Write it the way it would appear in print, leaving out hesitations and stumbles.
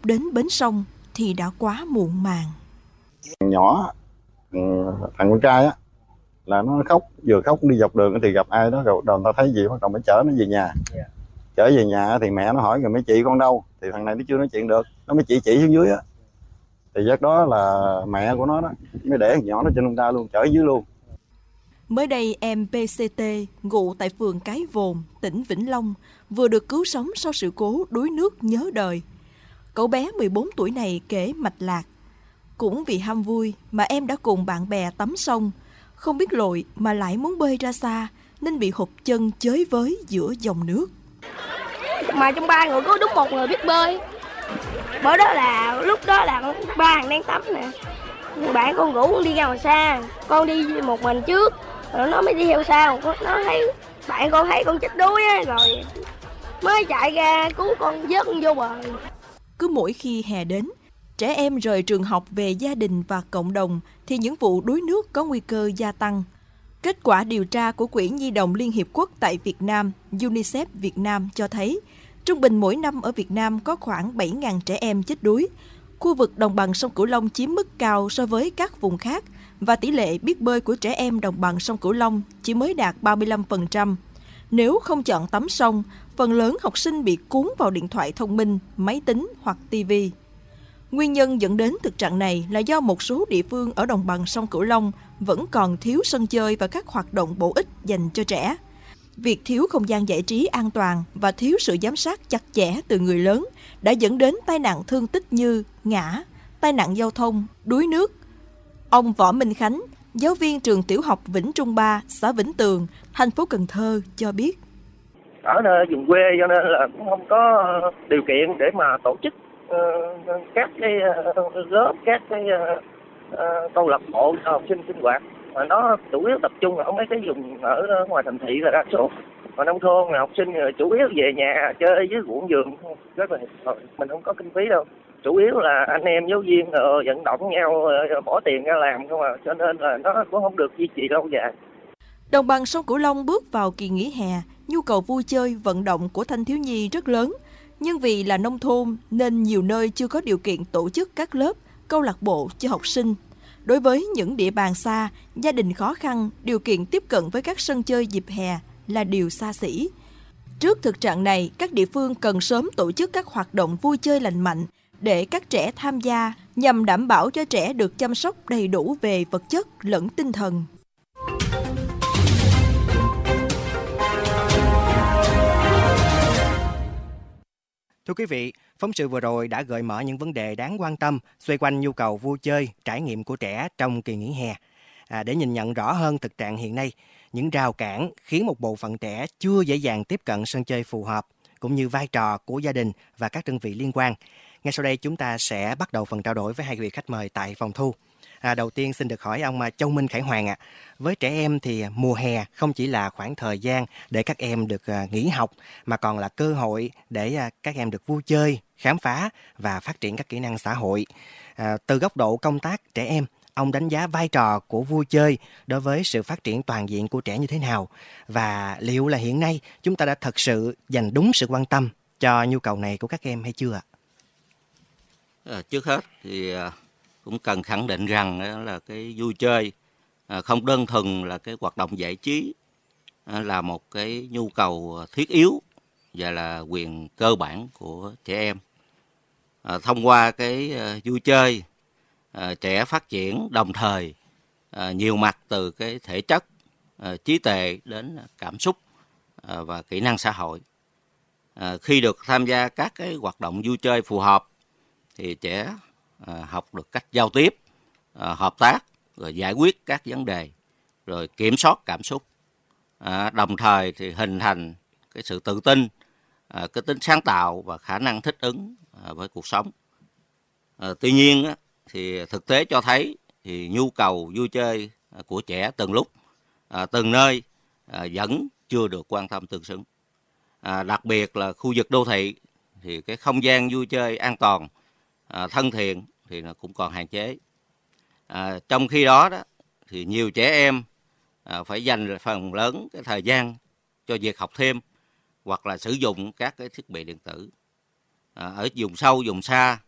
đến bến sông thì đã quá muộn màng. Nhỏ, thằng con trai á, là nó khóc, vừa khóc đi dọc đường thì gặp ai đó, rồi người ta thấy gì bắt đầu mới chở nó về nhà. Chở về nhà thì mẹ nó hỏi rồi mấy chị con đâu, thì thằng này nó chưa nói chuyện được, nó mới chỉ xuống dưới á. Thì giấc đó là mẹ của nó đó mới để thằng nhỏ nó trên lưng ta luôn, chở dưới luôn. Mới đây, em PCT, ngụ tại phường Cái Vồn, tỉnh Vĩnh Long, vừa được cứu sống sau sự cố đuối nước nhớ đời. Cậu bé 14 tuổi này kể mạch lạc. Cũng vì ham vui mà em đã cùng bạn bè tắm sông, không biết lội mà lại muốn bơi ra xa nên bị hụt chân chới với giữa dòng nước. Mà trong 3 người có đúng 1 người biết bơi. Bởi đó là lúc đó là 3 thằng đang tắm nè. Bạn con rủ con đi ra ngoài xa, con đi một mình trước, rồi nó mới đi theo sau. Nó thấy bạn con thấy con chết đuối á, rồi mới chạy ra cứu con, vớt con vô bờ. Cứ mỗi khi hè đến, trẻ em rời trường học về gia đình và cộng đồng thì những vụ đuối nước có nguy cơ gia tăng. Kết quả điều tra của Quỹ Nhi đồng Liên Hiệp Quốc tại Việt Nam, UNICEF Việt Nam cho thấy, trung bình mỗi năm ở Việt Nam có khoảng 7.000 trẻ em chết đuối. Khu vực đồng bằng sông Cửu Long chiếm mức cao so với các vùng khác và tỷ lệ biết bơi của trẻ em đồng bằng sông Cửu Long chỉ mới đạt 35%. Nếu không chọn tắm sông, phần lớn học sinh bị cuốn vào điện thoại thông minh, máy tính hoặc TV. Nguyên nhân dẫn đến thực trạng này là do một số địa phương ở đồng bằng sông Cửu Long vẫn còn thiếu sân chơi và các hoạt động bổ ích dành cho trẻ. Việc thiếu không gian giải trí an toàn và thiếu sự giám sát chặt chẽ từ người lớn đã dẫn đến tai nạn thương tích như ngã, tai nạn giao thông, đuối nước. Ông Võ Minh Khánh, giáo viên trường tiểu học Vĩnh Trung 3, xã Vĩnh Tường, thành phố Cần Thơ cho biết. Ở nơi vùng quê cho nên là cũng không có điều kiện để mà tổ chức các cái lớp, các cái câu lạc bộ cho học sinh sinh hoạt. Mà nó chủ yếu tập trung ở mấy cái vùng ở ngoài thành thị là đa số. Còn nông thôn là học sinh chủ yếu về nhà chơi với ruộng vườn, rất là mình không có kinh phí đâu. Chủ yếu là anh em giáo viên vận động nhau bỏ tiền ra làm không à, cho nên là nó cũng không được duy trì lâu dài. Đồng bằng sông Cửu Long bước vào kỳ nghỉ hè, nhu cầu vui chơi, vận động của thanh thiếu nhi rất lớn. Nhưng vì là nông thôn nên nhiều nơi chưa có điều kiện tổ chức các lớp, câu lạc bộ cho học sinh. Đối với những địa bàn xa, gia đình khó khăn, điều kiện tiếp cận với các sân chơi dịp hè là điều xa xỉ. Trước thực trạng này, các địa phương cần sớm tổ chức các hoạt động vui chơi lành mạnh để các trẻ tham gia nhằm đảm bảo cho trẻ được chăm sóc đầy đủ về vật chất lẫn tinh thần. Thưa quý vị, phóng sự vừa rồi đã gợi mở những vấn đề đáng quan tâm xoay quanh nhu cầu vui chơi, trải nghiệm của trẻ trong kỳ nghỉ hè. Để nhìn nhận rõ hơn thực trạng hiện nay, những rào cản khiến một bộ phận trẻ chưa dễ dàng tiếp cận sân chơi phù hợp, cũng như vai trò của gia đình và các đơn vị liên quan. Ngay sau đây chúng ta sẽ bắt đầu phần trao đổi với hai vị khách mời tại phòng thu. Đầu tiên xin được hỏi ông Châu Minh Khải Hoàng ạ. Với trẻ em thì mùa hè không chỉ là khoảng thời gian để các em được nghỉ học mà còn là cơ hội để các em được vui chơi, khám phá và phát triển các kỹ năng xã hội. Từ góc độ công tác trẻ em, ông đánh giá vai trò của vui chơi đối với sự phát triển toàn diện của trẻ như thế nào? Và liệu là hiện nay chúng ta đã thật sự dành đúng sự quan tâm cho nhu cầu này của các em hay chưa ạ? Trước hết thì cũng cần khẳng định rằng là cái vui chơi không đơn thuần là cái hoạt động giải trí, là một cái nhu cầu thiết yếu và là quyền cơ bản của trẻ em. Thông qua cái vui chơi, trẻ phát triển đồng thời nhiều mặt từ cái thể chất, trí tuệ đến cảm xúc và kỹ năng xã hội. Khi được tham gia các cái hoạt động vui chơi phù hợp thì trẻ học được cách giao tiếp, hợp tác, rồi giải quyết các vấn đề, rồi kiểm soát cảm xúc. Đồng thời thì hình thành cái sự tự tin, cái tính sáng tạo và khả năng thích ứng với cuộc sống. Tuy nhiên thì thực tế cho thấy thì nhu cầu vui chơi của trẻ từng lúc, từng nơi vẫn chưa được quan tâm tương xứng. Đặc biệt là khu vực đô thị thì cái không gian vui chơi an toàn, thân thiện thì nó cũng còn hạn chế. Trong khi đó thì nhiều trẻ em phải dành phần lớn cái thời gian cho việc học thêm hoặc là sử dụng các cái thiết bị điện tử. Ở vùng sâu, vùng xa